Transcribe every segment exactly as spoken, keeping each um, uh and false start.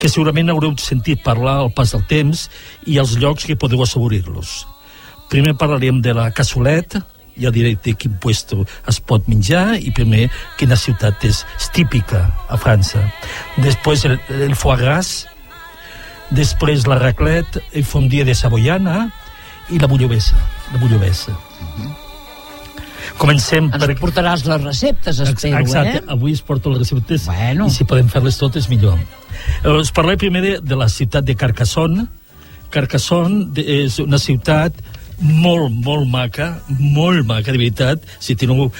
que segurament haureu sentit parlar al pas del temps i els llocs que podeu assaborir-los. Primer parlarem de la cassoleta, ja diré de quin puesto es pot menjar, i primer quina ciutat és típica a França. Després el, el foie gras, després la raclette, el fondue de Savoiana i la bouillabaisse. La bouillabaisse. Uh-huh. Comencem Ens per... portaràs les receptes, espero, Exacte, eh? avui es porto les receptes, bueno. I si podem fer-les totes, millor. Us parlaré primer de, de la ciutat de Carcassonne. Carcassonne és una ciutat molt, molt maca, molt maca, de veritat. Si teniu,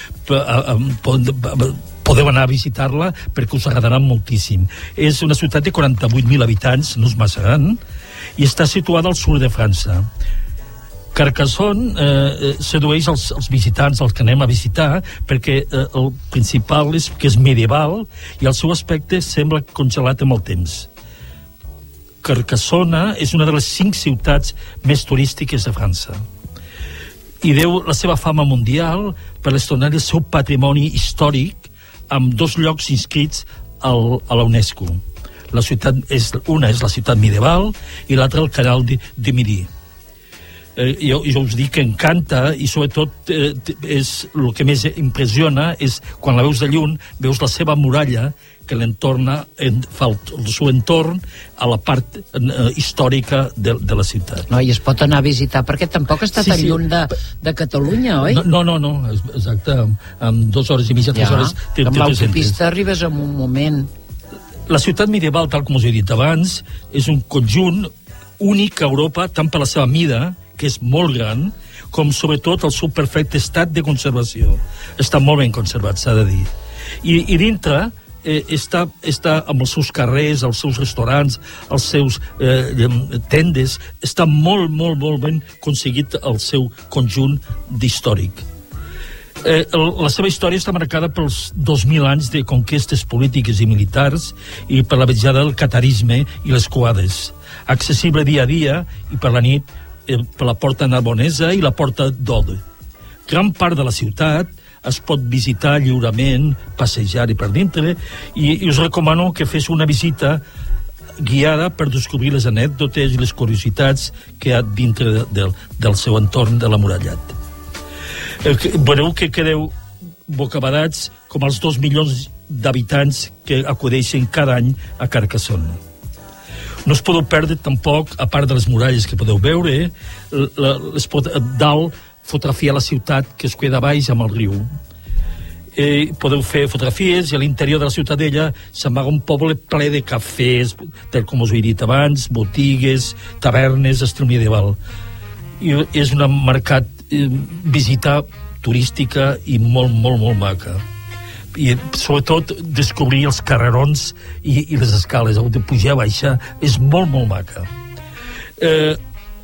podeu anar a visitar-la perquè us agradarà moltíssim. És una ciutat de quaranta-vuit mil habitants, no és massa gran, i està situada al sud de França. Carcassonne eh, sedueix els, els visitants, els que anem a visitar, perquè eh, el principal és que és medieval i el seu aspecte sembla congelat amb el temps. Carcassonne és una de les cinc ciutats més turístiques de França i deu la seva fama mundial per estonar el seu patrimoni històric amb dos llocs inscrits al, a la UNESCO. La ciutat és, una és la ciutat medieval i l'altra el canal de, de Midi. Eh, jo, jo us dic que encanta i sobretot eh, és, el que més impressiona és quan la veus de lluny, veus la seva muralla que l'entorna, en, fa el, el seu entorn a la part eh, històrica de, de la ciutat. No, i es pot anar a visitar, perquè tampoc està sí, tan sí. lluny de, de Catalunya, oi? No, no, no, exacte, amb, amb dues hores i mitja, tres ja, hores... Amb l'autopista arribes en un moment. La ciutat medieval, tal com us he dit abans, és un conjunt únic a Europa, tant per la seva mida, que és molt gran, com sobretot el seu perfecte estat de conservació. Està molt ben conservat, s'ha de dir. I, i dintre eh, està, està amb els seus carrers, els seus restaurants, els seus eh, tendes, està molt, molt, molt ben aconseguit el seu conjunt d'històric. Eh, la seva història està marcada pels dos mil anys de conquestes polítiques i militars i per la vetjada del catarisme i les croades. Accessible dia a dia i per la nit per la porta Narbonesa i la porta d'Ode. Gran part de la ciutat es pot visitar lliurement, passejar-hi per dintre, i, i us recomano que fes una visita guiada per descobrir les anècdotes i les curiositats que hi ha dintre de, de, del seu entorn de la murallat. Eh, veureu que quedeu bocabadats com els dos milions d'habitants que acudeixen cada any a Carcassonne. No es podeu perdre tampoc, a part de les muralles que podeu veure, la, les pot, dalt fotografiar la ciutat que es queda baix amb el riu. Eh, podeu fer fotografies i a l'interior de la ciutadella s'amaga un poble ple de cafès, tal com us he dit abans, botigues, tavernes, estil medieval. I és una mercat eh, visita turística i molt, molt, molt maca. I sobretot descobrir els carrerons i, i les escales, de pujar a baixar, és molt, molt maca. Eh,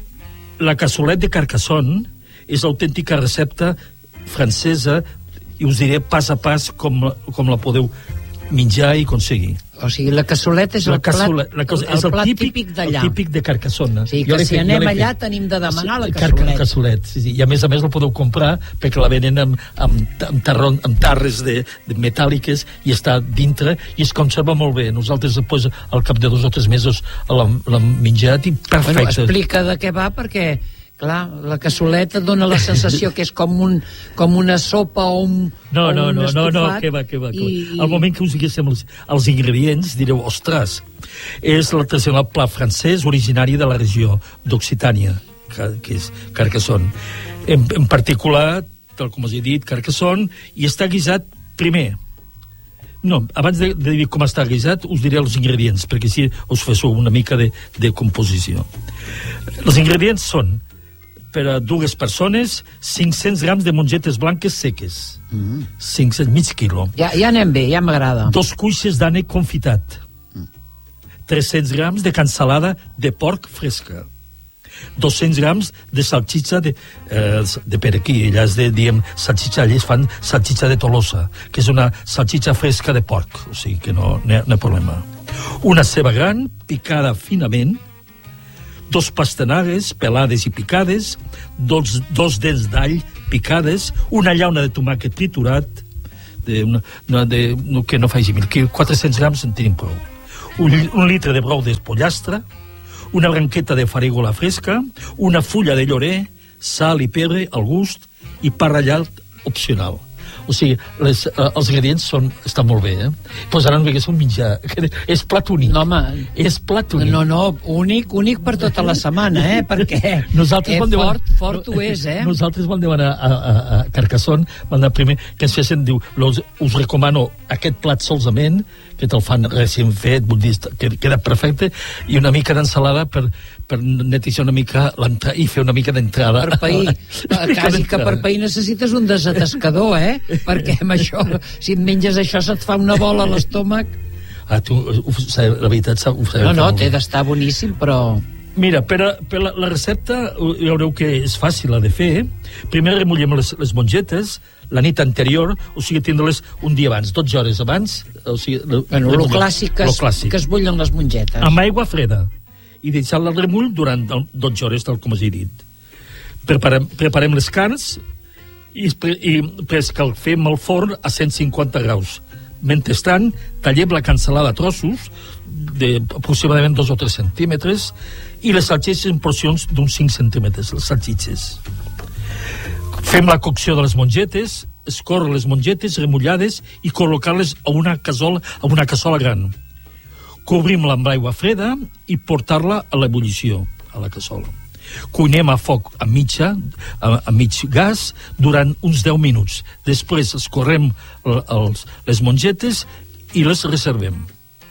la cassoleta de Carcassonne és l'autèntica recepta francesa i us diré pas a pas com, com la podeu menjar i aconseguir. O sigui, la cassoleta és el, cassoleta, plat, la, el, és el plat típic, típic d'allà. El típic de Carcassonne. Sí, que si fet, anem allà tenim de demanar la cassoleta. cassoleta sí, sí. I a més a més la podeu comprar perquè la venen amb, amb, amb, tarron, amb tarres de, de metàl·liques i està dintre i es conserva molt bé. Nosaltres després, al cap de dos o tres mesos l'hem menjat i perfecte. Bueno, explica de què va, perquè clar, la cassoleta dona la sensació que és com, un, com una sopa o un, no, o no, un no, estofat. No, no, que va, que va. Que va. I... Al moment que us diguéssim els, els ingredients, direu, ostres, és el tradicional plat francès originari de la regió d'Occitània, que, que és Carcassonne. En, en particular, tal com us he dit, Carcassonne, i està guisat primer. No, abans de, de dir com està guisat, us diré els ingredients, perquè així us faig una mica de, de composició. Els ingredients són per a dues persones, cinc-cents grams de mongetes blanques seques. Mm. cinc-cents, mig quilo. Ja, ja anem bé, ja m'agrada. Dos cuixes d'ànec confitat. Mm. tres-cents grams de cansalada de porc fresca. dos-cents grams de salsitxa de, eh, de per aquí, allà es de, diem, salsitxa, allà es fan salsitxa de Tolosa, que és una salsitxa fresca de porc, o sigui que no, no hi ha problema. Una ceba gran, picada finament, dos pastanagues pelades i picades, dos, dos dents d'all picades, una llauna de tomàquet triturat, de una, una, de, no, que no faci mil, que quatre-cents grams en tenim prou. un, un litre de brou d'espollastre, una branqueta de farigola fresca, una fulla de llorer, sal i pebre al gust i pa ratllat opcional. O sigui, les, uh, els ingredients són, estan molt bé, eh? Posaran que és un menjar, és plat únic. No, home, és plat únic. No, no, únic, únic per tota la setmana, eh? Perquè nosaltres eh, fort, demanar, fort ho és, eh? Nosaltres vam demanar a, a, a Carcassonne, vam anar primer que ens fessin, diu, los, us recomano aquest plat solament, que te'l fan recient fet, vull dir, que queda perfecte, i una mica d'ensalada per, per netejar una mica l'entrada i fer una mica d'entrada. Per pair. Quasi que per pair necessites un desatascador, eh? Perquè amb això, si et menges això, se't fa una bola a l'estómac. Ah, tu, la veritat, ho sabeu. No, no, té d'estar boníssim, però... Mira, per, a, per la, la recepta, ja veureu que és fàcil de fer. Primer remullem les, les mongetes la nit anterior, o sigui, tindre-les un dia abans, dotze hores abans. O sigui, bueno, el clàssic, que es, clàssic que es bullen les mongetes. Amb aigua freda. I deixar-la al remull durant dotze hores, tal com us he dit. Preparem, preparem les carns i, i escalfem el forn a cent cinquanta graus. Mentrestant, tallem la cansalada a trossos de aproximadament dos o tres centímetres i les salsitxes en porcions d'uns cinc centímetres, les salsitxes. Fem la cocció de les mongetes, escórrer les mongetes remullades i col·locar-les a una cassola, a una cassola gran. Cobrim-la amb aigua freda i portar-la a l'ebullició, a la cassola. Cuinem a foc a mitja, a, a mig gas durant uns deu minuts. Després escorrem els, les mongetes i les reservem.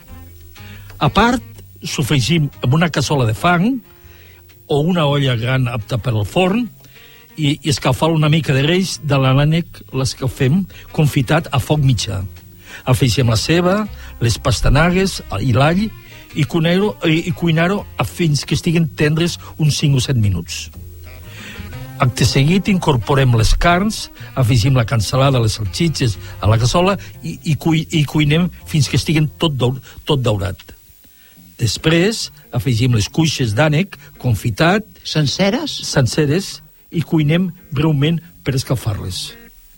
A part, sofregim amb una cassola de fang o una olla gran apta per al forn i, i escalfar una mica de greix de l'ànec, l'escalfem confitat a foc mitjà. Afegim la ceba, les pastanagues i l'all i cuinar-ho i cuinar-ho fins que estiguin tendres uns cinc o set minuts. Acte seguit incorporem les carns, afegim la cansalada, les salsitxes a la cassola i, i, cui, i cuinem fins que estiguen tot, dou, tot daurat. Després afegim les cuixes d'ànec confitat senceres senceres i cuinem breument per escalfar-les.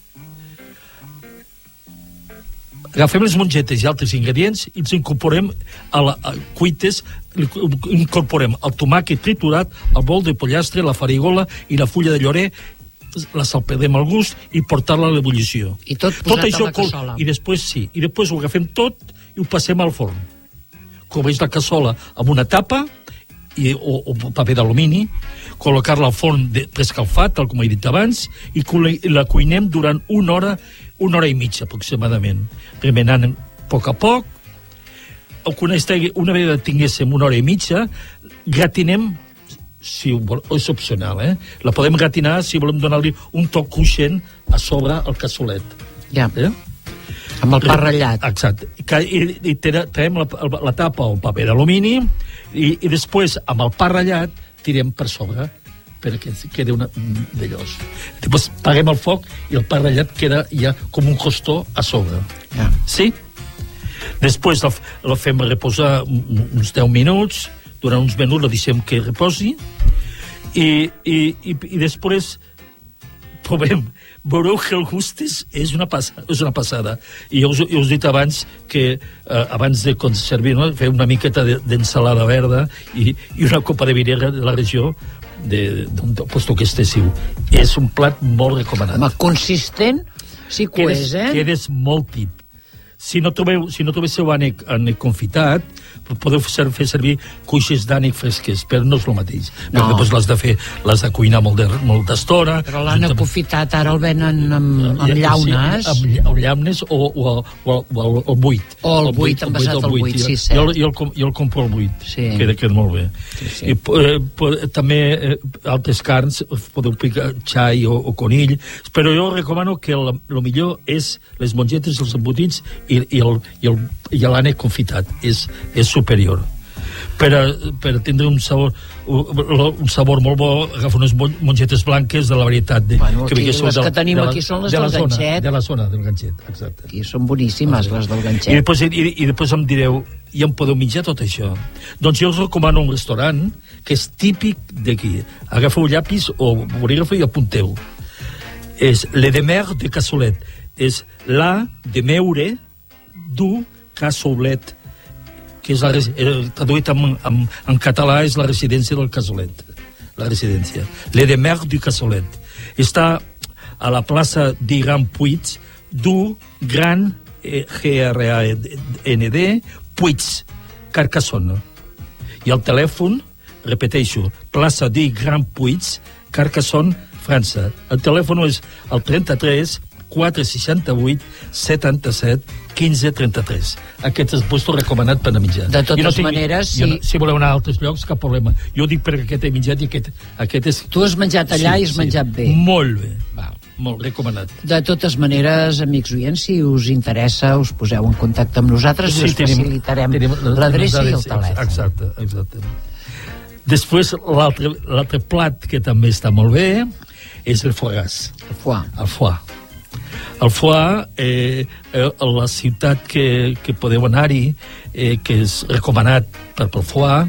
Agafem les mongetes i altres ingredients i els incorporem a la a cuites, incorporem el tomàquet triturat, el bol de pollastre, la farigola i la fulla de llorer, la salpedem al gust i portar-la a l'ebullició. I tot posat tot això, a la cassola. I després sí, i després ho agafem tot i ho passem al forn. Cobreix la cassola amb una tapa i, o, o paper d'alumini, col·locar-la al forn de, prescalfat, tal com he dit abans, i la cuinem durant una hora, una hora i mitja aproximadament, remenant a poc a poc. Una vegada tinguéssim una hora i mitja, gratinem, si ho vol, és opcional, eh? La podem gratinar si volem donar-li un toc cruixent a sobre el cassolet. Ja. Eh? Amb el pa ratllat. Exacte. I, i traiem la, la tapa o el paper d'alumini i, i després, amb el pa ratllat, tirem per sobre perquè queda una d'allòs. Després paguem el foc i el pa ratllat queda ja com un costó a sobre. Ja. Sí? Després el, el fem reposar uns deu minuts, durant uns minuts la deixem que reposi i, i, i, i després provem. Veureu que el gust és, és, una, passada, és una passada. I jo us, jo us he dit abans que eh, abans de servir, no, fer una miqueta d'ensalada verda i, i una copa de vidre de la regió d'un lloc que estéssiu. És un plat molt recomanat. Home, consistent, sí que ho és, eh? Quedes molt tip. Si no trobeu, si no trobéssiu ànec, ànec confitat, podeu fer, fer servir cuixes d'ànec fresques, però no és el mateix. No. Perquè després l'has de fer, l'has de cuinar molt de, molta estona. Però l'ànec confitat ara el venen amb, amb llaunes. Sí, amb, amb llaunes o, o, o, o el buit. O el buit, envasat al buit, sí, cert. Jo, jo, el, jo el compro al buit, sí. queda, queda molt bé. Sí, sí. I, eh, també eh, altres carns, podeu picar xai o, o conill, però jo recomano que el, el millor és les mongetes, els embotits i, i el, i el, i l'ànec confitat és, és superior. Per, a, per tindre un sabor un sabor molt bo, agafa unes mongetes blanques de la varietat de, bueno, aquí, que, les de, que tenim de la, aquí són les de del zona, ganxet de la zona del ganxet, exacte. Aquí són boníssimes les del ganxet. I després, i, i després em direu, i em podeu menjar tot això? Doncs jo us recomano un restaurant que és típic d'aquí. Agafeu llapis o bolígraf i apunteu. És Le Demer de Cassolet. És la de meure du Cassolet, que és la, eh, traduït en, en, en català és la residència del Casolet, la residència, Le Demeure du Casolet. Està a la plaça d'Iran Puig du Gran G R A N D Puig, Carcassonne. I el telèfon, repeteixo, plaça de Gran Puig, Carcassonne, França. El telèfon és el trenta-tres quatre seixanta-vuit setanta-set quinze trenta-tres. Aquest és el puesto recomanat per a menjar. De totes no tinc, maneres, si... No, si voleu anar a altres llocs, cap problema. Jo dic perquè aquest he menjat i aquest, aquest és... Tu has menjat allà sí, i has sí. menjat bé. Molt bé. Val. Molt recomanat. De totes maneres, amics oients, si us interessa, us poseu en contacte amb nosaltres sí, i us tenim, facilitarem l'adreça i el telèfon. Exacte, exacte. Després, l'altre plat que també està molt bé és el foie gras. El foie. El foie. El foie, eh, eh, la ciutat que, que podeu anar-hi, eh, que és recomanat per pel foie,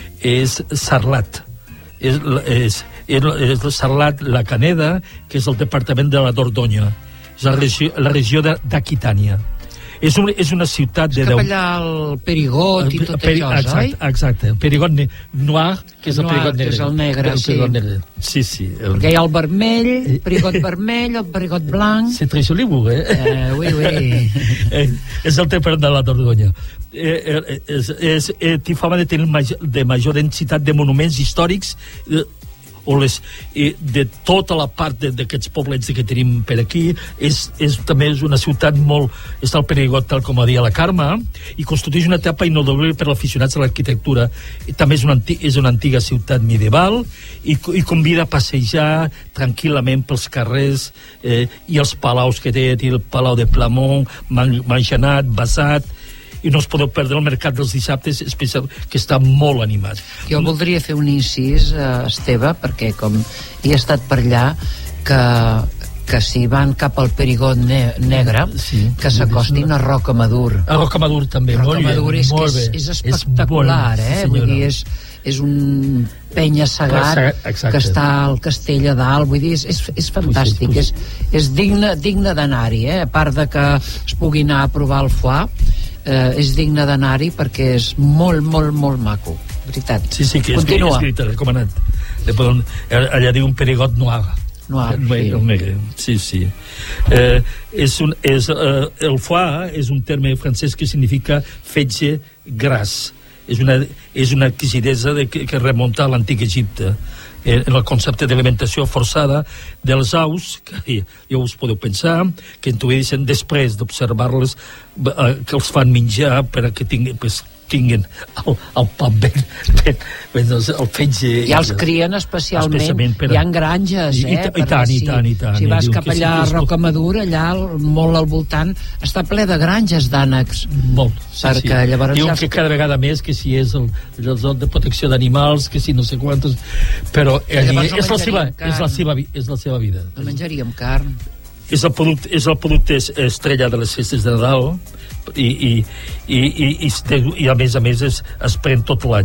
és Sarlat. És, és, és, és Sarlat, la Caneda, que és el departament de la Dordonya. És la regió, la regió d'Aquitània. És, un, és una ciutat de... És cap allà el Perigot i tot peri, això, exacte, oi? Exacte, el Perigot ne, Noir, que és el Noir, Perigot negre. Que és el negre, el sí. Negre. Sí, sí. El... Perquè hi ha el vermell, el Perigot vermell, el Perigot blanc... C'est très joli, vous, eh? Uh, oui, oui. eh, és el departament de la Dordonya. Eh, eh, és, és, eh, té fama de tenir major, de major densitat de monuments històrics eh, o les, eh, de tota la part d'aquests poblets que tenim per aquí. És, és, també és una ciutat molt... Està al Perigot, tal com dia la Carme, i constitueix una etapa inolvidable per aficionats a l'arquitectura. I també és una, és una antiga ciutat medieval i, i convida a passejar tranquil·lament pels carrers eh, i els palaus que té, el Palau de Plamont, Mangenat, Bassat, i no us podeu perdre el mercat dels dissabtes especial, que està molt animat. Jo voldria fer un incís, eh, Esteve, perquè com he estat per allà, que, que si van cap al Perigot ne negre, sí, que s'acostin a Rocamadur. A Rocamadur també, molt bé. Rocamadur és, molt és, bé. és espectacular, és eh? Sí, vull dir, és, és un penya-segat que està al castell a dalt, vull dir, és, és, és fantàstic, és, és digne, digne d'anar-hi, eh? A part de que es pugui anar a provar el foie, eh, és digne d'anar-hi perquè és molt, molt, molt maco, veritat. Sí, sí, que és, Continua. és, és recomanat. Poden, allà diu un Perigot Noir. Noir, el, sí. El negre, sí, sí. Eh, és un, és, eh, el foie és un terme francès que significa fetge gras. És una, és una exquisitesa de, que, que remunta a l'antic Egipte. En el concepte d'alimentació forçada dels aus, que ja us podeu pensar, que intuïssin després d'observar-les que els fan menjar per a que tinguin, pues, tinguin el, el pa ben, ben, ben el fetge. Ja els crien especialment, especialment per a... hi ha granges, I, eh? I, i tant, si, i tant, i tant. Si vas cap sí, allà a Rocamadur, allà molt al voltant, està ple de granges d'ànecs. Molt, sí, perquè sí. Llavors diuen ja... que cada vegada més, que si és el, el zona de protecció d'animals, que si no sé quantos... Però allí, no és, la seva, és, la seva, és la seva vida. No menjaríem carn. És el producte, és el producte estrella de les festes de Nadal, i, i, i, i, i, i a més a més es, es pren tot l'any.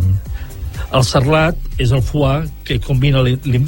El sarlat és el foie que combina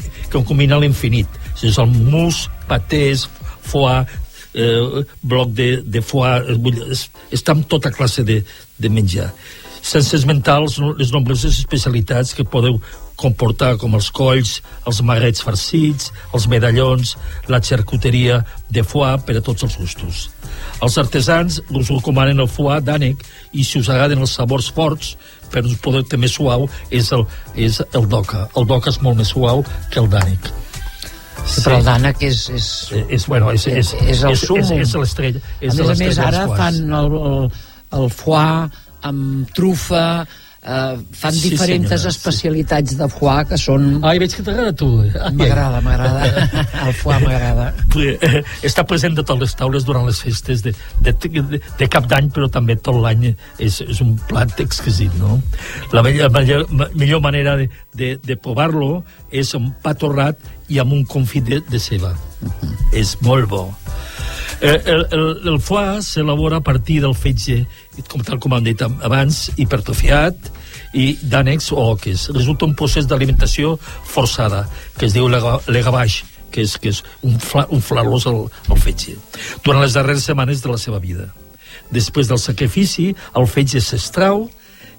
l'infinit. És el mus, patés, foie, eh, bloc de, de foie, es, està amb tota classe de, de menjar. Sense esmentar les nombroses especialitats que podeu comportar, com els colls, els magrets farcits, els medallons, la xarcuteria de foie per a tots els gustos. Els artesans us recomanen el foie d'ànec i si us agraden els sabors forts, per un producte més suau, és el, és el d'oca. El d'oca és molt més suau que el d'ànec. Sí. Però el d'ànec és... És, és, bueno, és, és, és el és, súmum. És, és l'estrella. A més a més, ara fan el, el, el foie amb trufa, eh, fan sí, diferents senyora, especialitats sí. de foie que són... Ai, veig que t'agrada tu. M'agrada, m'agrada. El foie m'agrada. Està present de totes les taules durant les festes de, de, de, de cap d'any, però també tot l'any és, és un plat exquisit, no? La millor, millor manera de, de, de provar-lo és un pa torrat i amb un confit de, de ceba. Uh-huh. És molt bo. El, el, el foie s'elabora a partir del fetge, com tal com hem dit abans, hipertrofiat i d'ànecs o oques. Resulta un procés d'alimentació forçada, que es diu l'egavage, que és, que és un, fla, un flarlós al, al fetge, durant les darreres setmanes de la seva vida. Després del sacrifici, el fetge s'extrau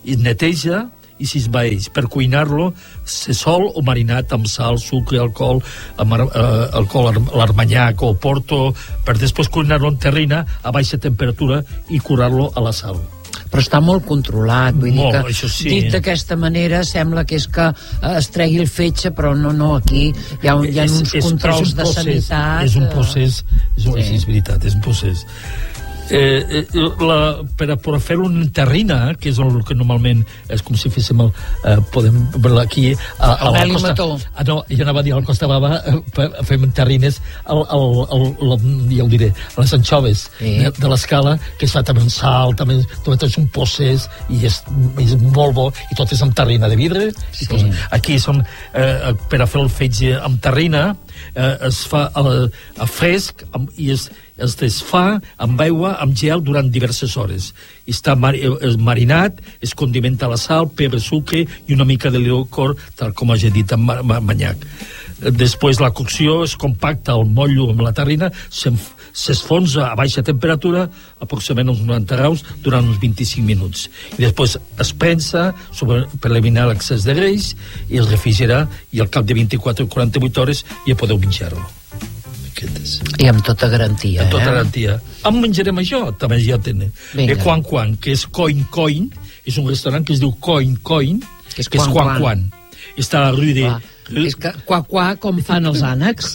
i neteja i s'esvaeix. Per cuinar-lo se sol o marinat amb sal, sucre, alcohol, amb, eh, alcohol l'armanyac o porto, per després cuinar-lo en terrina a baixa temperatura i curar-lo a la sal. Però està molt controlat, vull molt, dir que això sí. Dit d'aquesta manera sembla que és que eh, es tregui el fetge, però no, no, aquí hi ha, hi ha és, uns és, controls és un de procés, sanitat. És un procés, és, un, sí. és veritat, és un procés. Eh, eh, la, per, per fer-ho en terrina, que és el que normalment és com si féssim el, eh, podem veure aquí a, a la costa, ah, no, jo anava a dir a la Costa Brava, eh, fem terrines el, el, el, el, ja ho diré, les anxoves sí. de, de l'escala, que es fa també en sal, també tot és un procés i és, és molt bo, i tot és amb terrina de vidre. Sí. I, doncs, aquí són eh, per a fer el fetge amb terrina eh, es fa a, a fresc amb, i es es desfà amb aigua, amb gel, durant diverses hores. Està mar marinat, es condimenta la sal, pebre, sucre i una mica de licor, tal com ja he dit, amb manyac. Després la cocció es compacta el motllo amb la terrina, s'esfonsa a baixa temperatura, aproximadament uns noranta graus, durant uns vint-i-cinc minuts. I després es prensa sobre, per eliminar l'excés de greix i es refrigera, i al cap de vint-i-quatre o quaranta-vuit hores ja podeu menjar-lo. I amb tota garantia, amb tota eh? garantia. Em menjarem això, també ja tenen. El Quan Quan, que és Coin Coin, és un restaurant que es diu Coin Coin, que és, que és Quan Quan. Està a Rue de... Rue... És que Qua Qua, com fan els ànecs.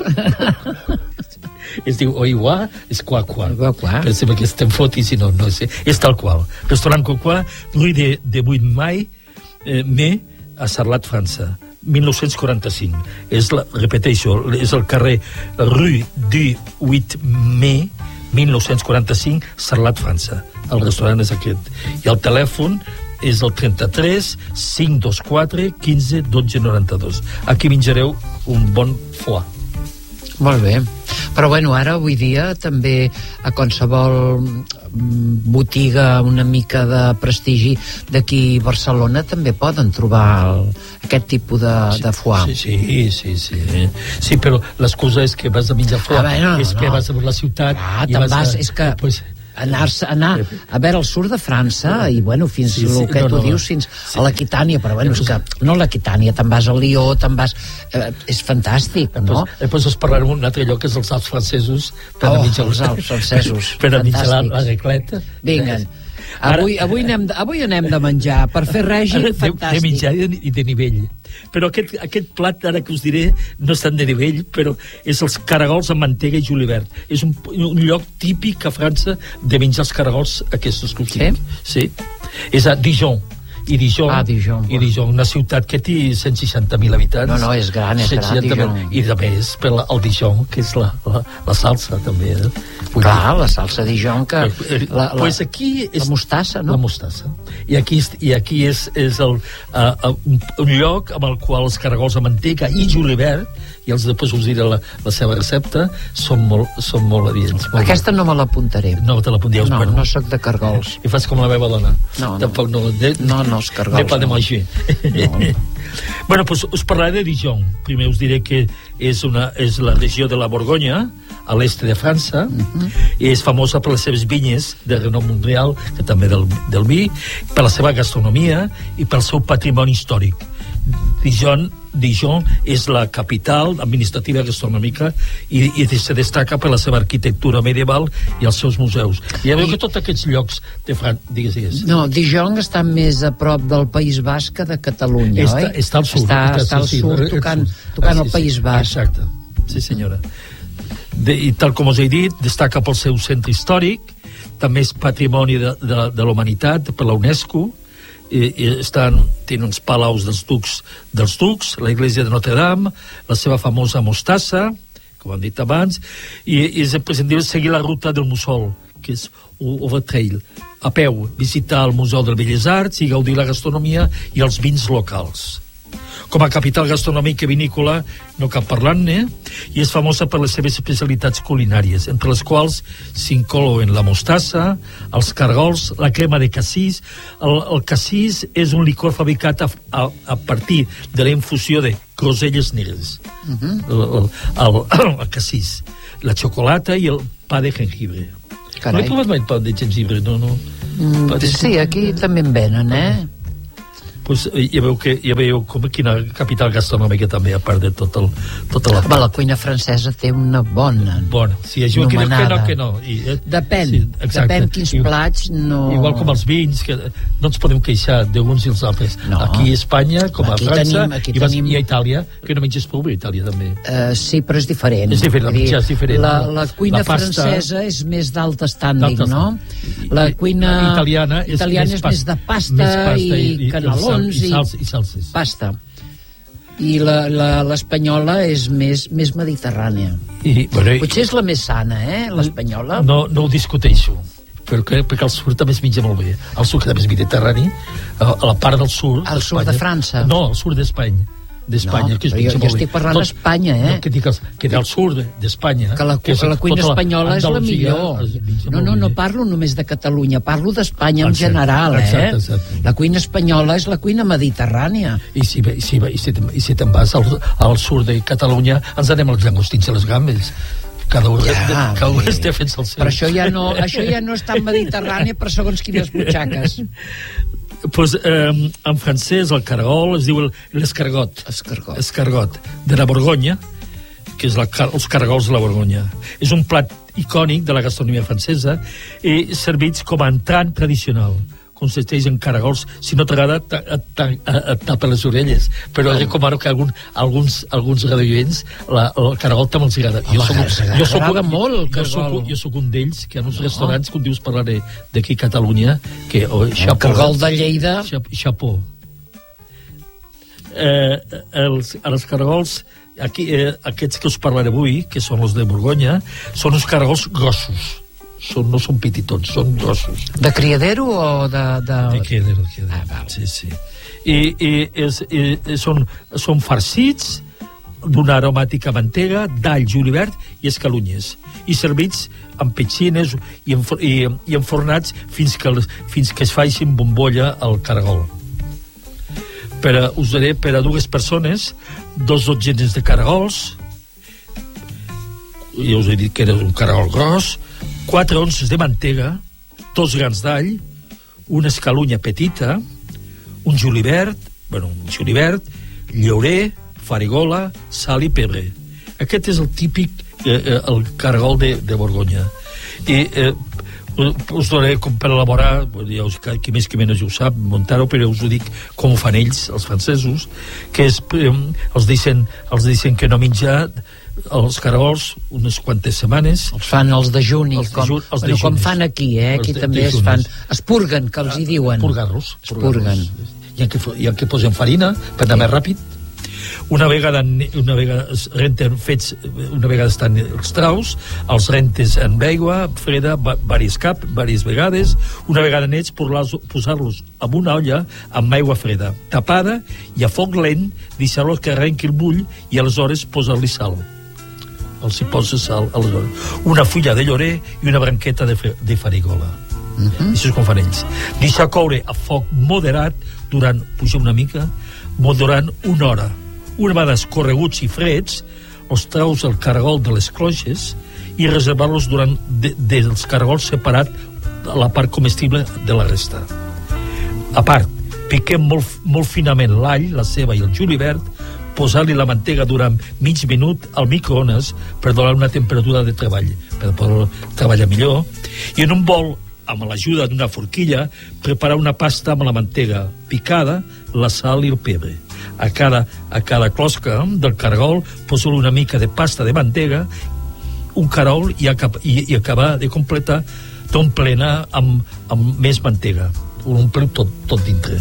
Es diu Oiwa, és Qua Qua. Qua. Pensem que estem fotis i no, no sé. És tal qual. Restaurant Qua Qua, Rue de, de vuit mai, eh, mai, a Sarlat, França. mil nou-cents quaranta-cinc. És la, repeteixo, és el carrer Rue du huit mai, mil nou-cents quaranta-cinc, Sarlat, França. El restaurant és aquest. I el telèfon és el trenta-tres cinc vint quatre quinze dotze noranta-dos. Aquí menjareu un bon foie. Molt bé. Però bueno, ara avui dia també a qualsevol botiga una mica de prestigi d'aquí a Barcelona també poden trobar el, aquest tipus de, de foie. Sí, sí, sí, sí. Sí, però l'excusa és que vas a menjar foie, ah, bueno, és no. que vas a la ciutat ah, i vas, vas a... És que... Pues, anar, anar a veure el sud de França i bueno, fins sí, sí, el que no, tu no, dius fins sí. a l'Aquitània, però bueno, és que no l'Aquitània, te'n vas a Lió, te'n vas eh, és fantàstic, no? Després us parlarem un altre lloc que és els Alps francesos per oh, a mitjar els Alps francesos per a mitjar la, la recleta. Vinguen. Avui, avui, anem de, avui anem de menjar per fer règim, fantàstic. De menjar i de, de nivell. Però aquest, aquest plat, ara que us diré, no és tan de nivell, però és els caragols amb mantega i julivert. És un, un lloc típic a França de menjar els caragols aquests que us dic. Sí? Sí. És a Dijon. I Dijon, ah, Dijon, i Dijon, una ciutat que té cent seixanta mil habitants. No, no, és gran, és gran, Dijon. I també és per la, el Dijon, que és la, la, la salsa, també. Eh? Clar, dir. La salsa Dijon, que... La, la, pues aquí és, la mostassa, no? La mostassa. I aquí, i aquí és, és el, uh, un, un lloc amb el qual els caragols de mantega i julivert, i els després us diré la, la seva recepta, són molt, són molt adients. Molt Aquesta bé. no me l'apuntaré. No te l'apuntaré. No, bueno. no soc de cargols. I fas com la meva dona. No, no. Tampoc no. De, no, no, els cargols. Ne pas de manger. No. Bueno, pues us parlaré de Dijon. Primer us diré que és, una, és la regió de la Borgonya, a l'est de França, uh-huh. i és famosa per les seves vinyes de renom mundial, que també del, del vi, per la seva gastronomia i pel seu patrimoni històric. Dijon, Dijon és la capital administrativa gastronòmica i, i se destaca per la seva arquitectura medieval i els seus museus. I ja veu que tots aquests llocs de França... Digues, digues. No, Dijon està més a prop del País Basc que de Catalunya, està, oi? Està al sud. Està, està, està al sí, sud, sí, tocant, sí, tocant sí, el País Basc. Exacte, sí senyora. De, I tal com us he dit, destaca pel seu centre històric, també és patrimoni de, de, de la humanitat per la UNESCO. I, i estan, tenen uns palaus dels ducs, dels ducs, la iglesia de Notre Dame, la seva famosa mostassa, com hem dit abans, i, i és imprescindible seguir la ruta del Mussol, que és Overtrail, a peu, visitar el Museu de Belles Arts i gaudir la gastronomia i els vins locals. Com a capital gastronòmica i vinícola no cal parlar-ne, i és famosa per les seves especialitats culinàries, entre les quals s'inclouen la mostassa, els cargols, la crema de cassís. El, el cassís és un licor fabricat a, a, a partir de la infusió de groselles negres. Uh-huh. el, el, el, el cassís, la xocolata i el pa de jengibre. Carai. No he provat mai el pa de jengibre, no? no. Mm, de... Sí, aquí també en venen, eh? pues, ja veu, que, ja veu com quina capital gastronòmica també, a part de tot el, tota la... Va, la cuina francesa té una bona bona, sí, això que no, que no. I, eh, depèn, sí, depèn quins I, plats no... Igual com els vins, que no ens podem queixar d'uns i els altres. No. Aquí a Espanya, com a França, tenim, i, tenim... i a Itàlia, que no menges prou, a Itàlia també. Uh, sí, però és diferent. És diferent, la menjar és diferent. La, la cuina la pasta, francesa és més d'alt estànding, no? La cuina italiana és, italiana és, és més de pasta, més pasta i, i canelons i, i, i salses. Pasta. I l'espanyola és més, més mediterrània. I, bueno, potser és la més sana, eh, l'espanyola? No, no ho discuteixo, perquè, perquè el sud també es menja molt bé. El sud també és mediterrani, a la part del sud... Al sud de França? No, al sud d'Espanya. d'Espanya, no, que es jo, jo estic parlant d'Espanya, eh? No, que dic que del sud d'Espanya... Que la, que la cuina espanyola és la millor. No, no, no parlo només de Catalunya, parlo d'Espanya en general, eh? Exacte, exacte. La cuina espanyola és la cuina mediterrània. I si, i si, i si, i si te'n vas al, al sud de Catalunya, ens anem als llangostins i les gambes. Cada un, ja, cada un es defensa el seu. Però això ja no, això ja no és tan mediterrani per segons quines butxaques. Pues, eh, en francès el caragol es diu l'escargot. Escargot. Escargot, de la Borgonya, que és la, els caragols de la Borgonya. És un plat icònic de la gastronomia francesa i servits com a entrant tradicional. Consisteix en caragols. Si no t'agrada, et tapa les orelles. Però oh. recomano que algun, alguns, alguns radioients el caragol també els agrada. Jo soc, jo soc un, molt el jo soc, jo soc un d'ells que en uns no. restaurants, com dius, parlaré d'aquí a Catalunya, que oh, el caragol de Lleida xapó. Eh, els, els caragols aquí, eh, aquests que us parlaré avui, que són els de Borgonya, són uns caragols grossos. Són, no són petitons, són grossos. De criadero o de... De, de criadero, de criadero. Ah, sí, sí. I, i, és, i són, són farcits d'una aromàtica mantega, d'all, julivert i escalunyes, i servits amb petxines i, enfor, i, i enfornats fins que, fins que es faci bombolla al caragol. Per a, us diré, per a dues persones, dos dotzenes de caragols, ja us he dit que era un caragol gros, quatre onces de mantega, dos grans d'all, una escalunya petita, un julivert, bueno, un julivert, llaurer, farigola, sal i pebre. Aquest és el típic, eh, el caragol de, de Borgonya. I eh, us donaré com per elaborar, ja us, qui més que menys ho sap, muntar-ho, però us ho dic com ho fan ells, els francesos, que és, eh, els, deixen, els deixen que no menjar els caragols unes quantes setmanes. Els fan els de juni, els de com, els de bueno, com fan aquí, eh? Aquí de, també de es fan... Es purguen, que els hi diuen. Purgar-los. Es purguen. Hi ha que, hi ha que posem farina per anar sí. més ràpid. Una vegada, una vegada renten fets, una vegada estan els traus, els rentes en aigua freda, varis cap, varies vegades. Una vegada nets, posar-los en una olla amb aigua freda, tapada, i a foc lent deixar-los que arrenqui el bull i aleshores posar-li sal. Els hi posa sal, aleshores. Una fulla de llorer i una branqueta de, de farigola. Uh-huh. Això és com fan ells. Deixar coure a foc moderat durant, puja una mica, durant una hora. Una vegada escorreguts i freds, els traus el caragol de les cloixes i reservar-los durant de, dels caragols separat la part comestible de la resta. A part, piquem molt, molt finament l'all, la ceba i el julivert, posar-li la mantega durant mig minut al microones per donar una temperatura de treball, per poder treballar millor, i en un bol, amb l'ajuda d'una forquilla, preparar una pasta amb la mantega picada, la sal i el pebre. A cada, a cada closca del caragol posar una mica de pasta de mantega, un caragol i, acab, i, i acabar de completar t'omplena amb, amb més mantega. Ho ompleu tot, tot dintre.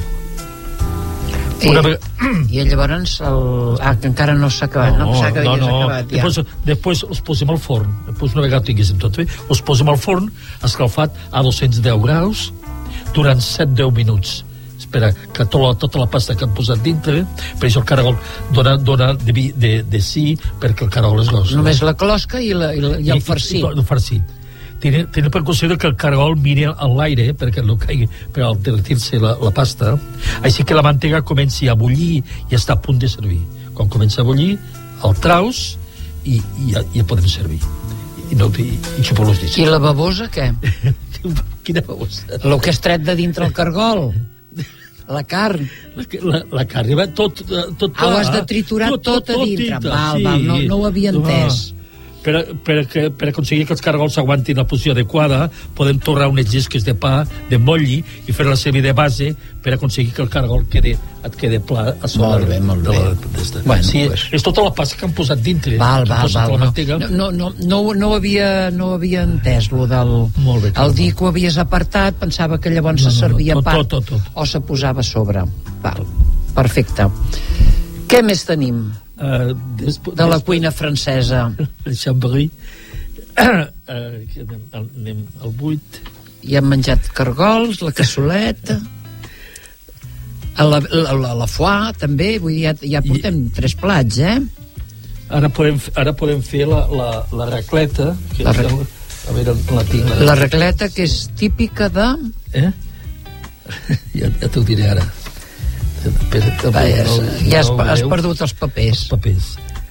Eh, una vegada... I llavors el... ah, que encara no s'ha acabat, no, no, que no, no. acabat ja. Després, després els posem al forn, després una vegada tinguéssim tot bé, els posem al forn escalfat a dos-cents deu graus durant set a deu minuts. Espera, que tota la, tota la pasta que han posat dintre, per això el caragol dona, dona de, de, de sí, perquè el caragol és gros. Només no? La closca i, la, i, la, i el farcit. I, i, el farcit. Tiene, tiene per considerar que el caragol miri a l'aire perquè no caigui, per alterar-se la, la pasta, així que la mantega comenci a bullir i està a punt de servir. Quan comença a bullir, el traus i, i, ja, ja podem servir. I, no, i, i xupar los dits. I la babosa, què? Quina babosa? El que és tret de dintre el caragol. La carn. La, la, la carn, va tot, tot ah, ho has de triturar tot, tot, tot a dintre. Tot val, sí. val, no, no ho havia entès. Per, per, per aconseguir que els cargols aguantin la posició adequada, podem torrar unes llisques de pa, de molli, i fer-la servir de base per aconseguir que el cargol quede, et quede pla a sobre. Molt bé, molt bé. De la, bueno, sí, pues... És tota la pasta que han posat dintre. Val, val, val. No, no, no, no, no, havia, no havia entès lo del... Molt bé, el dir que ho havies apartat, pensava que llavors no, se servia no, no, tot, part tot, tot, tot. o se posava a sobre. Val, perfecte. Què més tenim? Uh, despo, de la cuina francesa. El Chambéry. uh, anem al vuit. I hem menjat cargols, la cassoleta, la, la, la, la foie també. Vull dir, ja, ja portem I, tres plats, eh? Ara podem, ara podem fer la, la, la racleta, que la, és el, a veure, la, tinc, la, la racleta, que és típica de... Eh? ja ja t'ho diré ara. Va, ja has, ja has, has perdut els papers. Els papers.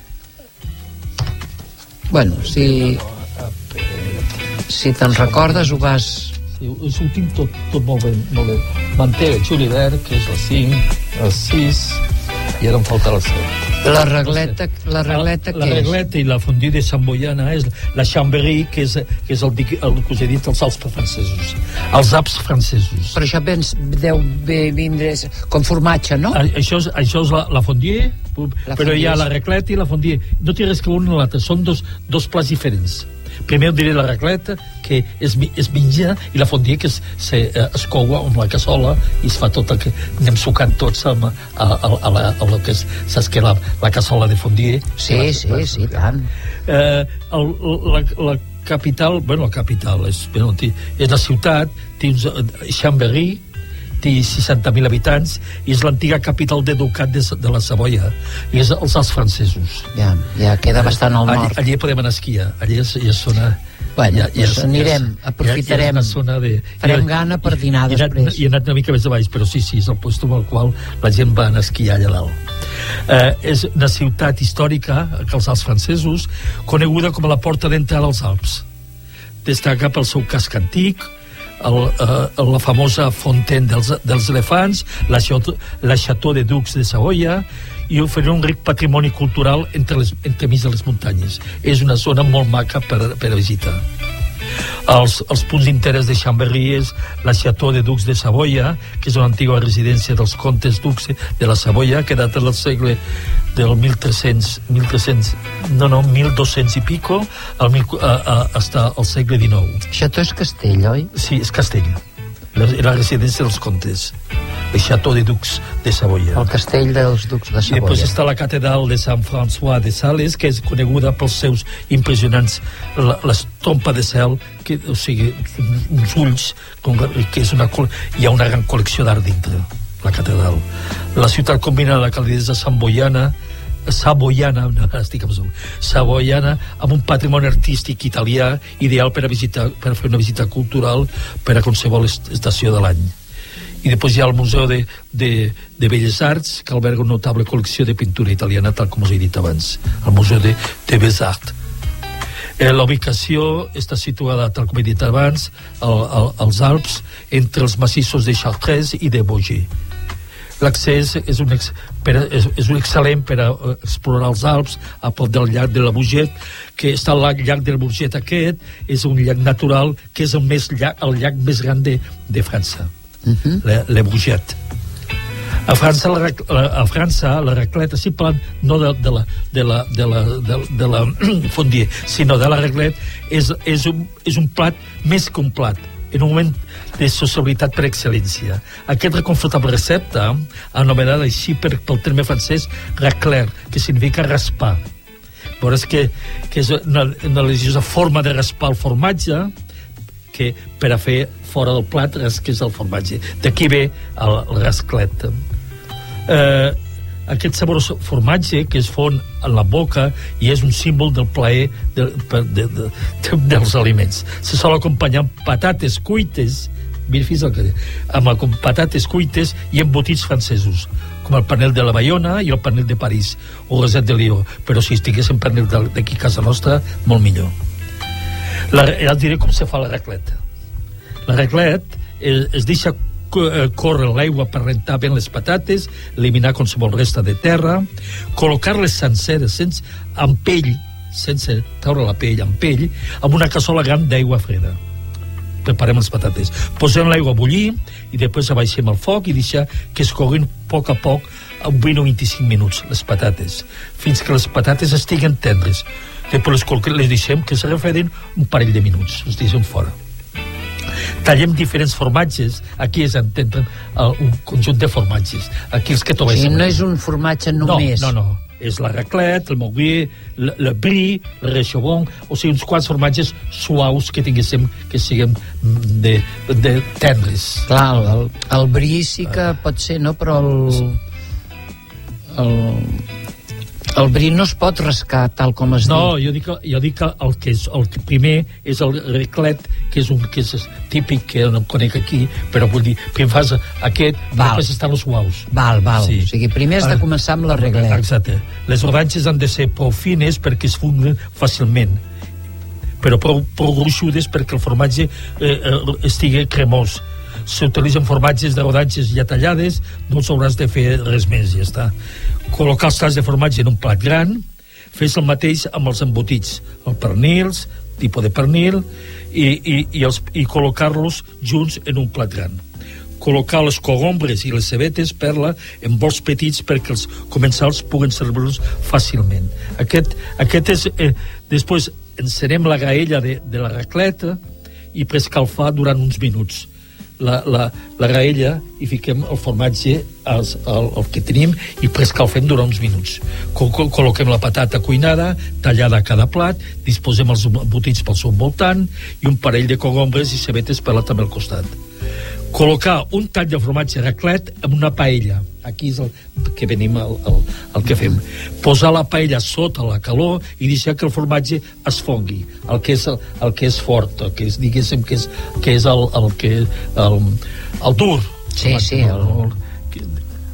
Bueno, si si te'n recordes ho vas... Sí, ho tinc tot, tot molt bé, molt bé. Mantega julivert, que és la cinc, el sis, i ara em falta la set. La regleta, la regleta la, la regleta i la fondue de Samboyana és la Chambéry, que és, que és el, el que us he dit, els alps francesos, els apps francesos. Però això vens, deu vindre com formatge, no? A, això és, això és la, la fondue, la però fondue hi ha la regleta i la fondue. No té res que un ni l'altre, són dos, dos plats diferents. Primer diré la racleta, que es, es menja, i la fondue, que es, se, es coua amb la cassola i es fa tot el que anem sucant tots amb, a, a, a, la, a lo que és, saps que la, la cassola de fondue. Sí, la, sí, la, sí, tant. Eh, el, la, la capital, bueno, la capital és, bueno, és la ciutat, té uns, Chambéry, té seixanta mil habitants i és l'antiga capital de ducat de, de la Savoia, i és els Alps francesos. Ja, ja queda bastant al nord. Allí, allí podem anar a esquiar, allí és, ja és zona... Bueno, ja, ja, doncs anirem, ja, aprofitarem, ja, ja de, farem ja, gana per dinar i, després. I he anat una mica més a baix, però sí, sí, és el lloc amb el qual la gent va anar a esquiar allà dalt. Eh, és una ciutat històrica, que els Alps francesos, coneguda com a la porta d'entrada als Alps. Destaca pel seu casc antic, El, uh, la famosa Fontaine dels, dels elefants, la Chateau, la Chateau de Dux de Savoia, i oferir un ric patrimoni cultural entre, les, entre mig de les muntanyes. És una zona molt maca per, per a visitar. Els, els punts d'interès de Chambéry és la Chateau de Dux de Savoia, que és una antiga residència dels comtes Dux de la Savoia, que data del segle del mil tres-cents, mil tres-cents, no, no, mil dos-cents i pico, al mil, a, a, hasta el segle dinou. Chateau és castell, oi? Sí, és castell. La, la residència dels comtes. El Chateau de Dux de Savoia. El castell dels Dux de Savoia. I després està la catedral de Sant François de Sales, que és coneguda pels seus impressionants, l'estompa de cel, que, o sigui, uns ulls, que és una, hi ha una gran col·lecció d'art dintre la catedral. La ciutat combina la calidesa samboiana, savoiana, no, estic amb savoiana, amb un patrimoni artístic italià ideal per a visitar, per a fer una visita cultural per a qualsevol estació de l'any. I després hi ha el Museu de, de, de Belles Arts, que alberga una notable col·lecció de pintura italiana, tal com us he dit abans, el Museu de, de Belles Arts. Eh, la ubicació està situada, tal com he dit abans, al, al, als Alps, entre els massissos de Chartres i de Vosges. L'accés és un, ex, per, és, és un excel·lent per a explorar els Alps a prop del llac de la Bourget, que està al llac de la Bourget aquest, és un llac natural que és el, més llac, el llac més gran de, de França, uh-huh. la, la Bourget. A França, la, la, a França, la racleta, si parlant no de, de la, de la, de la, de, de la fondue, sinó de la racleta, és, és, un, és un plat més que un plat, en un moment de sociabilitat per excel·lència. Aquesta reconfortable recepta, anomenada així per, pel terme francès racler, que significa raspar. Veuràs que, que és una, una religiosa forma de raspar el formatge, que per a fer fora del plat que és el formatge. D'aquí ve el, el rasclet. Eh, aquest saborós formatge que es fon en la boca i és un símbol del plaer de, de, de, de, dels aliments. Se sol acompanyar amb patates cuites, mira, fins al que amb patates cuites i embotits francesos, com el panel de la Bayona i el panel de París o Roset de Lió, però si estiguéssim panel d'aquí a casa nostra, molt millor. La, ja et diré com se fa la racleta. La racleta es, es deixa córrer l'aigua per rentar ben les patates, eliminar qualsevol resta de terra, col·locar-les senceres, sense, amb pell, sense treure la pell, amb pell, amb una cassola gran d'aigua freda. Preparem les patates. Posem l'aigua a bullir i després abaixem el foc i deixar que es coguin a poc a poc vint o vint-i-cinc minuts, les patates, fins que les patates estiguen tendres. Després les, les deixem que es refredin un parell de minuts, les deixem fora. Tallem diferents formatges. Aquí es entenen uh, un conjunt de formatges. Aquí els que sí, no és un formatge només. No, no, no. És la raclette, el moguer, le, le brie, el rechobon, o sigui, uns quants formatges suaus que tinguéssim, que siguem de, de tendres. Clar, el, el brie sí que uh, pot ser, no? Però el... el... El brie no es pot rascar tal com es no, diu. Jo dic, jo dic que el que és el primer és el raclette, que és un que és típic, que no em conec aquí, però vull dir, primer fas aquest i després estan els suaus. Val, val. Sí. O sigui, primer has de començar amb la raclette. Exacte. Les rodanxes han de ser prou fines perquè es funguen fàcilment, però prou, prou gruixudes perquè el formatge eh, eh, estigui cremós. S'utilitzen formatges de rodanxes ja tallades, no els hauràs de fer res més, ja està. Col·locar els talls de formatge en un plat gran, fes el mateix amb els embotits, els pernils, tipus de pernil, i, i, i, els, i col·locar-los junts en un plat gran. Col·locar les cogombres i les cebetes perla en bols petits perquè els comensals puguen servir-los fàcilment. Aquest, aquest és... Eh, després encenem la graella de, de la raclette i prescalfar durant uns minuts la, la, la graella i fiquem el formatge als, al, el que tenim i prescalfem durant uns minuts. Col col·loquem la patata cuinada tallada a cada plat, disposem els embotits pel seu voltant i un parell de cogombres i cebetes per la també al costat. Col·locar un tall de formatge raclette en una paella. Aquí és el que venim el, el, el que fem. Posar la paella sota la calor i deixar que el formatge es fongui. El que és, el, el que és fort, el que és, diguéssim, que és, que és el, el, que, el, el dur. Sí, sí. El... El,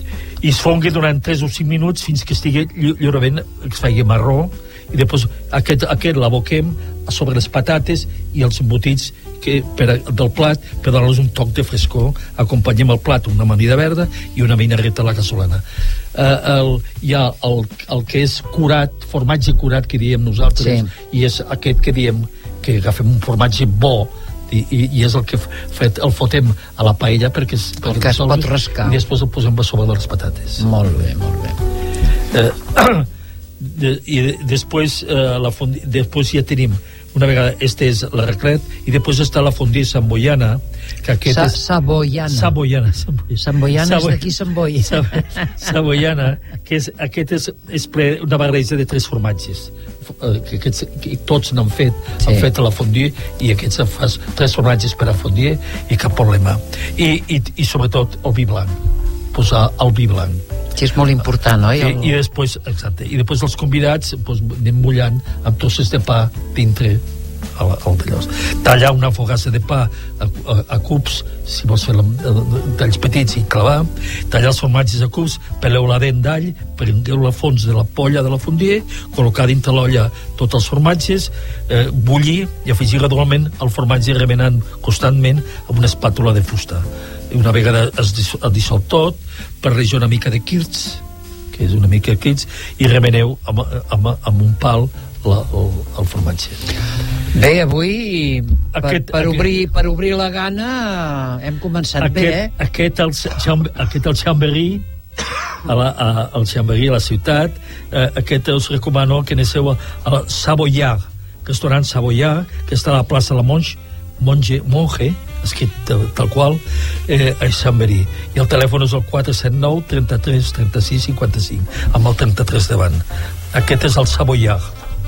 i es fongui durant tres o cinc minuts fins que estigui lliurement, que es faci marró, i després aquest, aquest l'aboquem sobre les patates i els embotits que, per, del plat per donar-los un toc de frescor. Acompanyem el plat amb una amanida verda i una vinareta a la cassolana. Uh, el, hi ha el, el que és curat, formatge curat que diem nosaltres, sí. I és aquest que diem que agafem un formatge bo i, i, i és el que fet, el fotem a la paella perquè es, per que es pot rascar i després el posem a sobre de les patates. Molt bé, molt bé. Uh, de, i de, després, uh, la fondi, després ja tenim una vegada, este és la raclette i després està la fondue samboiana que aquest Sa és... Saboiana Saboiana Samboiana és d'aquí Sant Boi. Saboiana, que és, aquest és, és una barreja de tres formatges que, aquests, que tots n'han fet, sí. Han fet a la fondue i aquests fas tres formatges per a fondue i cap problema. I, i, i sobretot el vi blanc, posar el vi blanc. Sí, és molt important, oi? El... I, i, després, exacte, i després els convidats doncs, anem mullant amb trossos de pa dintre el, el d'allò. Tallar una fogassa de pa a, a, a cubs, si vols fer la, a, talls petits i clavar, tallar els formatges a cubs, peleu la dent d'all, prengueu la fons de la polla de la fondue, col·locar dintre l'olla tots els formatges, eh, bullir i afegir gradualment el formatge remenant constantment amb una espàtula de fusta. I una vegada es, dissol, es dissol tot, barreja una mica de quirts, que és una mica de quirts, i remeneu amb, amb, amb un pal la, el, el formatge. Bé, avui per, aquest, per, aquest, obrir, per obrir la gana hem començat aquest, bé, eh? Aquest el, aquest el Chambéry a la, a, al Chambéry, a la ciutat, eh, aquest us recomano que aneu a la Savoyard, restaurant Savoyard, que està a la plaça La Monge, Monge, Monge, escrit tal qual, eh, a Chambéry. I el telèfon és el quatre set nou, trenta-tres, trenta-sis, cinquanta-cinc, amb el trenta-tres davant. Aquest és el Savoyard.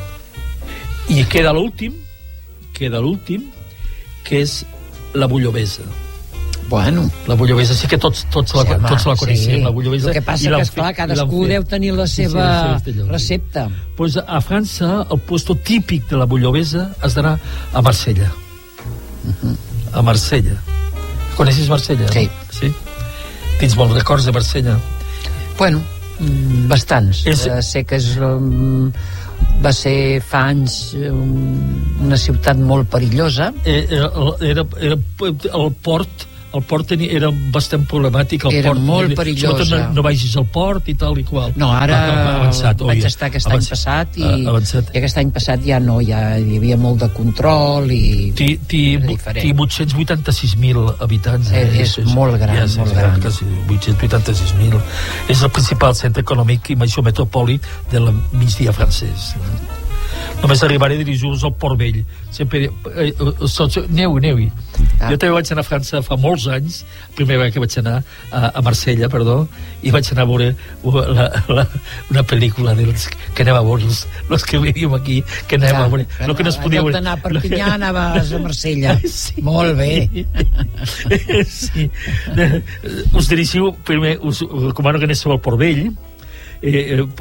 I queda l'últim, queda l'últim, que és la Bullobesa. Bueno. La Bullobesa, sí que tots, tots, la, sí, home, tots la coneixem, sí. La Bullobesa. El que passa que, esclar, cadascú deu tenir la seva sí, sí, recepta. Pues a França, el puesto típic de la Bullobesa has d'anar a Marsella. Uh-huh. A Marsella. Coneixes Marsella? Sí. No? Sí? Tens bons records de Marsella? Bueno, bastants. És... Uh, sé que és, um, va ser fa anys um, una ciutat molt perillosa. Era, era, era el port el port tenia, era bastant problemàtic. El era port, molt perillós. Sobretot no, no vagis al port i tal i qual. No, ara ha avançat, vaig oi, estar aquest avançat, any passat i, avançat. i aquest any passat ja no, ja hi havia molt de control i té vuit-cents vuitanta-sis mil habitants. Eh, és, és molt gran, ja, molt gran. Quasi vuit-cents vuitanta-sis mil. És el principal centre econòmic i major metropolit del migdia francès. Només arribaré dijous al Port Vell. Sempre... Eh, eh, aneu, aneu-hi. Ah. Jo també vaig anar a França fa molts anys, la primera vegada que vaig anar a, a Marsella, perdó, i vaig anar a veure la, la, una pel·lícula dels que anem a veure, els, els que vivíem aquí, que anem ja, a veure. No, que no es podia veure. En lloc d'anar a Perpinyà, anaves a Marsella. Sí. Molt bé. Sí. Us dirigiu, primer, us recomano que aneu al Port Vell, Eh, eh,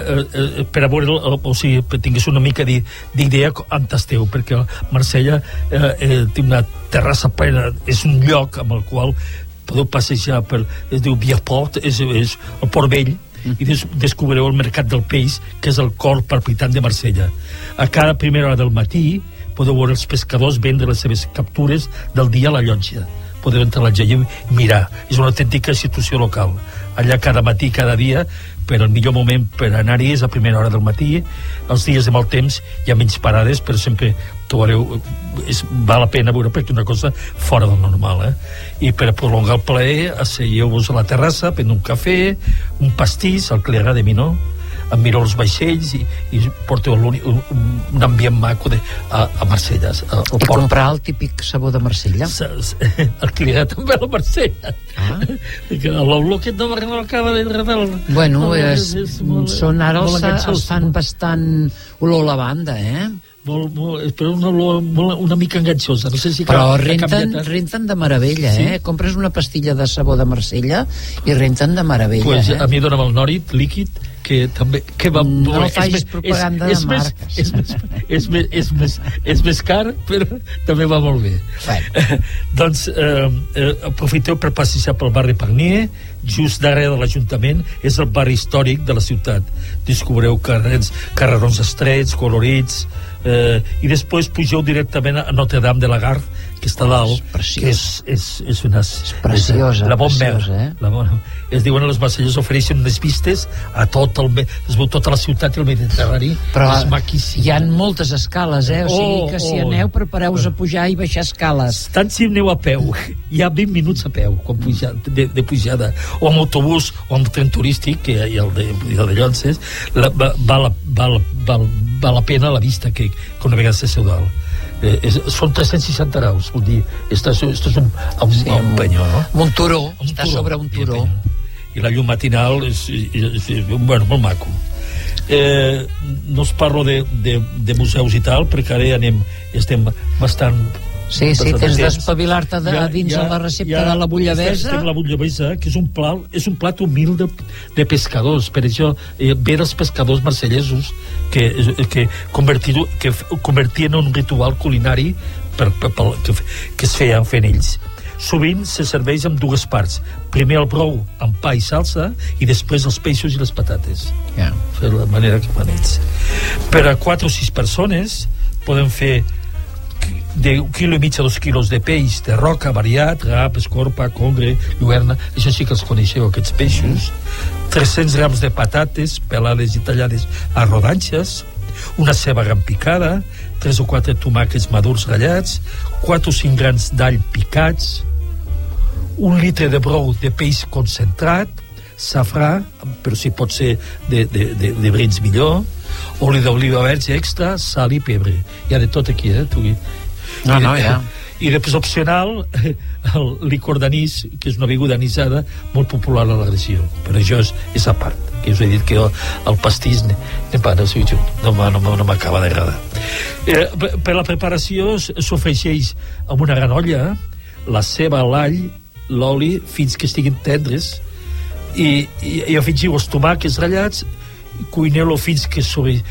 eh, per a veure, o sigui, per tingués una mica d'idea on esteu, perquè Marsella eh, eh, té una terrassa plena, és un lloc amb el qual podeu passejar per, es diu Biarport, és, és el Port Vell, mm. i des, descobrireu el mercat del peix, que és el cor palpitant de Marsella. A cada primera hora del matí podeu veure els pescadors vendre les seves captures del dia a la llotja. Podeu entrar a la llotja i mirar. És una autèntica institució local. Allà cada matí, cada dia, per el millor moment per anar-hi és a primera hora del matí. Els dies de mal temps hi ha menys parades, però sempre trobareu, és, val la pena veure, perquè una cosa fora del normal, eh? I per prolongar el plaer asseieu-vos a la terrassa, prendre un cafè, un pastís, el que li agrada a mi, no? Em mireu els vaixells i, i porteu un, un ambient maco de, a, a Marsella. A, a I comprar el típic sabó de Marsella? El que li agrada també a la Marsella. Ah. L'olor que no m'acaba de agradar. Bueno, no, és, és, és molt, són ara els, els fan bastant olor lavanda, eh? Molt, molt, però una, molt, una mica enganxosa, no sé si però renten, renten de meravella, sí? Eh? Compres una pastilla de sabó de Marsella i renten de meravella, pues, eh? A mi dona'm el Norit líquid, que també que va, no bueno, facis propaganda és, és de marques, és més, és, més, és, més, és més car, però també va molt bé. Bueno. Doncs eh, eh, aprofiteu per passejar pel barri Pagnier, just darrere de l'Ajuntament. És el barri històric de la ciutat. Descobreu carrers, carrerons estrets, colorits, eh, i després pugeu directament a Notre-Dame de la Garde, que està dalt, és que és, és, és una... És preciosa, la bon preciosa, eh? La bon, es diuen les marsellers ofereixen unes vistes a tot el... Es veu tota la ciutat i el Mediterrani. Però és maquíssim. Hi ha moltes escales, eh? O sigui que si aneu, prepareu-vos a pujar i baixar escales. Tant si aneu a peu, hi ha vint minuts a peu com puja, de, de pujada, o amb autobús o amb tren turístic, que hi ha el de, el de Llonces, la, val, val, val, val, val la pena la vista que, que una vegada s'asseu dalt. Eh, és, són tres-cents seixanta graus, vull dir, esto és un, un, sí, un penyó, no? Un turó, un està turó, sobre un turó. I la llum matinal és, és, és, és bueno, molt maco. Eh, no us parlo de, de, de museus i tal, perquè ara ja anem, estem bastant... Sí, sí, tens d'espavilar-te de, ja, dins ja, la recepta ja, de la bullabesa. Estem la bullabesa, que és un plat, és un plat humil de, de pescadors. Per això eh, ve dels pescadors marsellesos que, que, que convertien en un ritual culinari per, per, per, que, que es feien fent ells. Sovint se serveix amb dues parts. Primer el brou amb pa i salsa i després els peixos i les patates. Yeah. De la manera que fan ells. Per a quatre o sis persones podem fer de un quilo i mig a dos quilos de peix de roca variat, rap, escorpa, congre, lluerna, això sí que els coneixeu, aquests peixos. tres-cents grams de patates pelades i tallades a rodanxes, una ceba gran picada, tres o quatre tomàquets madurs ratllats, quatre o cinc grans d'all picats, un litre de brou de peix concentrat, safrà, però si pot ser de, de, de, de brins millor, oli d'oliva verge extra, sal i pebre. Hi ha de tot aquí, eh? Tu... No, no, ja. I després opcional, el licor d'anís, que és una beguda anisada molt popular a la regió. Però això és, és a part. Que us he dit que el, el pastís ne, ne pa, no, no, no, no m'acaba d'agradar. Eh, per la preparació s'ofegeix amb una gran olla la ceba, l'all, l'oli, fins que estiguin tendres, i, i, i afegiu els tomàquets ratllats, cuineu-lo fins que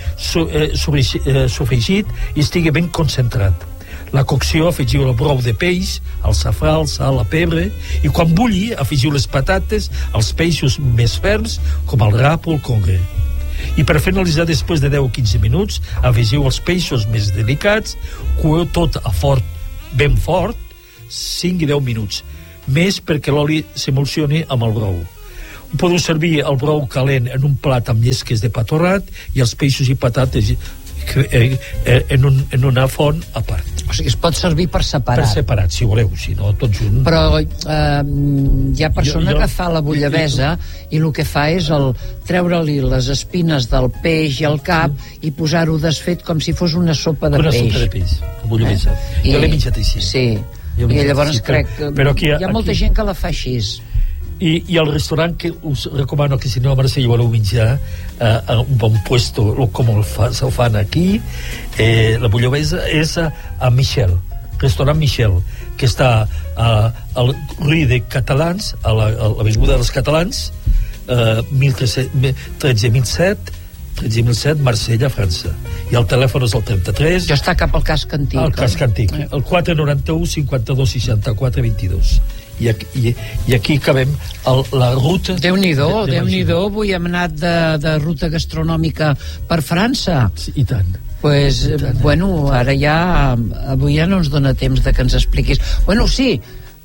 sofregit i estigui ben concentrat. La cocció afegiu el brou de peix, el safrà, el sal, la pebre, i quan bulli afegiu les patates, els peixos més ferms, com el rap o el congre. I per finalitzar, després de deu o quinze minuts, afegiu els peixos més delicats, coeu tot a fort, ben fort, cinc i deu minuts. més perquè l'oli s'emulsioni amb el brou. Podeu servir el brou calent en un plat amb llesques de pa torrat i els peixos i patates en, un, en una font a part. O sigui, es pot servir per separat. Per separat, si voleu, si no, tot junt. Però eh, hi ha persona jo, jo, que fa la bullabesa i el que fa és el treure-li les espines del peix i el cap i posar-ho desfet com si fos una sopa de una peix. Una sopa de peix, la bullabesa. Eh? Jo l'he menjat així. Sí, i llavors sí, crec que però aquí, hi ha molta aquí... gent que la fa així. I, i el restaurant que us recomano que si no a Marsella voleu menjar eh, a un bon puesto com el fa, se fan aquí eh, la bullabesa és a, a Michel, restaurant Michel, que està a, al Rue de Catalans, a l'avinguda dels Catalans, eh, tretze mil set tretze mil set, Marsella, França, i el telèfon és el trenta-tres. Jo està cap al casc antic. El casc antic, eh? El quatre noranta-u cinquanta-dos seixanta-quatre vint-i-dos. I aquí, i, i aquí acabem el, la ruta. Déu-n'hi-do, de, de Déu-n'hi-do, avui hem anat de, de ruta gastronòmica per França. Sí, i tant. Pues, I tant, bueno, ara ja avui ja no ens dona temps de que ens expliquis. Bueno, sí,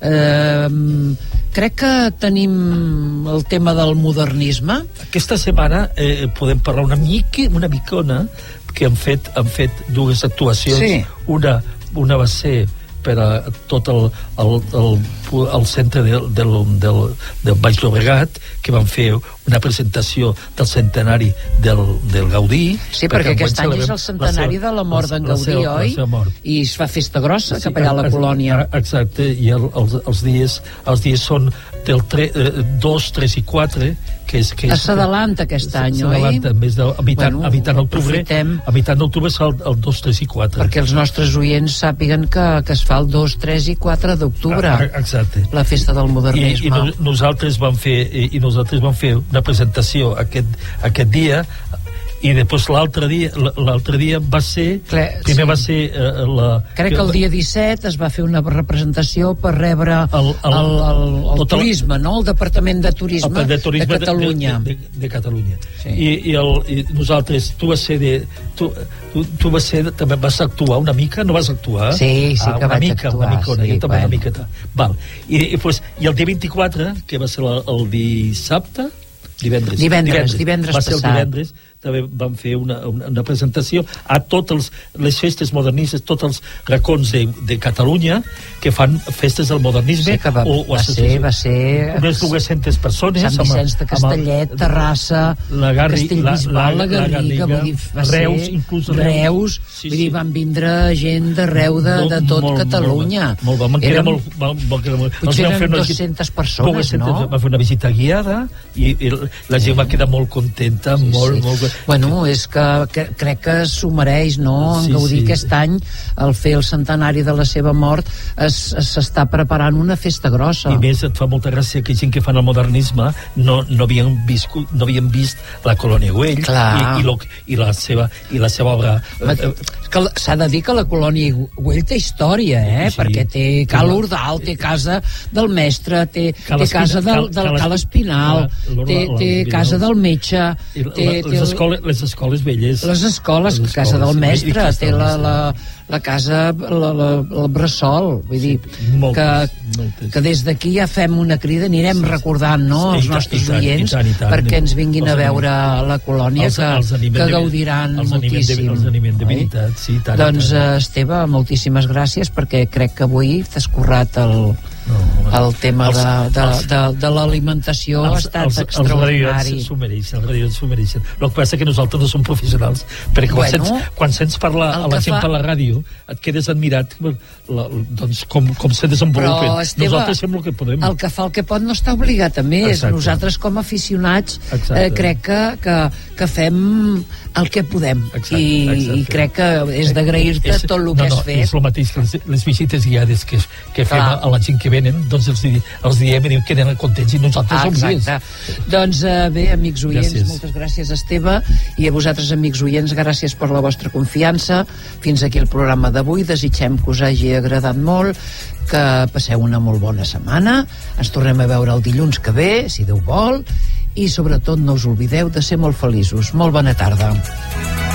eh, crec que tenim el tema del modernisme. Aquesta setmana eh, podem parlar una mica, una micona, que han fet, han fet dues actuacions. Sí. Una, una va ser per a tot el, el, el, el centre del, del, del, del Baix Llobregat, que van fer una presentació del centenari del, del Gaudí. Sí, perquè, perquè aquest any és el centenari de la mort d'en Gaudí, la, oi? La I es fa festa grossa, sí, cap allà a la colònia. Exacte, i el, els, els, dies, els dies són del dos, tres i quatre, que és... Que s'adalanta aquest any, oi? S'adalanta, en vez de, a mitjan bueno, d'octubre, a mitjan d'octubre és el, el dos, tres i quatre. Perquè els nostres oients sàpiguen que, que es fa el dos, tres i quatre d'octubre. Exacte. La festa del modernisme. I, i no, nosaltres vam fer i, i nosaltres vam fer una presentació aquest, aquest dia, i després l'altre dia l'altre dia va ser Cle, primer sí. va ser uh, la, crec que el dia disset es va fer una representació per rebre el, el, el, el, el turisme, no? El Departament de Turisme, de, turisme de Catalunya de, de, de, de Catalunya sí. I, i, el, i nosaltres tu vas ser de, tu, tu, tu vas ser, també vas actuar una mica, no vas actuar? Sí, sí ah, que vaig mica, actuar una mica, sí, jo també bueno. una miqueta val. I, i, pues, i el dia vint-i-quatre, que va ser el, el dissabte divendres, divendres, divendres, divendres va ser passat. El divendres també vam fer una, una, una presentació a totes les festes modernistes, tots els racons de, de Catalunya que fan festes del modernisme. Sí, que va, o, o va, ser, va ser unes dues-centes persones Sant Vicenç de Castellet, el, Terrassa, la Garri, Castellbisbal, la, la, la, la Garriga, vull dir, va Reus, ser inclús Reus, Reus sí, vull dir, van vindre gent d'arreu de, de tot molt, Catalunya. Molt, molt, molt, érem, molt, molt, molt, molt, potser eren dues-centes persones, no? Va fer una visita guiada i, i la gent va quedar molt contenta, sí, molt, sí. molt... Bueno, és que, que crec que s'ho mereix, no? En sí, Gaudí sí. aquest any, al fer el centenari de la seva mort, s'està preparant una festa grossa. I més, et fa molta gràcia que gent que fan el modernisme no, no, havien, viscut, no havien vist la Colònia Güell i, i, lo, i, la seva, i la seva obra. S'ha de dir que la Colònia Güell té història, eh? Sí. Perquè té Cal Ordal, té casa del mestre, té, té casa del, del Cal Espinal, té, té casa del metge, té, les, escoles, les escoles velles, les escoles, les casa escoles, del mestre, té la, la, la casa, la, la, el bressol, vull dir, sí, moltes, que, moltes. que des d'aquí ja fem una crida, anirem sí, recordant, no?, sí, els nostres tant, oients, i tant, i tant, perquè ens vinguin a veure a la colònia, els, que, els que gaudiran els moltíssim. Els animem de veritat, sí, tant. Doncs, Esteve, moltíssimes gràcies, perquè crec que avui t'has currat el... No, el tema els, de, de, de, de l'alimentació ha estat els, extraordinari. Els s'ho mereixen, els radios s'ho mereixen. El que passa que nosaltres no som professionals, perquè quan, bueno, sents, quan sents parlar a la gent fa... per la ràdio, et quedes admirat la, doncs, com, com se desenvolupen. Però, Esteve, nosaltres fem el que podem. El que fa el que pot no està obligat a més. Exacte. Nosaltres, com a aficionats, eh, crec que, que, que fem el que podem. Exacte, I, exacte. I crec que és d'agrair-te és, tot el que no, no, has fet. És el mateix que les, les visites guiades que, que fem a, a la gent que venen, doncs els, els diem i que queden contents i nosaltres ah, som exacte. Doncs uh, bé, amics oients, gràcies. Moltes gràcies, Esteve, i a vosaltres, amics oients, gràcies per la vostra confiança. Fins aquí el programa d'avui. Desitgem que us hagi agradat molt, que passeu una molt bona setmana. Ens tornem a veure el dilluns que ve, si Déu vol, i sobretot no us oblideu de ser molt feliços. Molt bona tarda.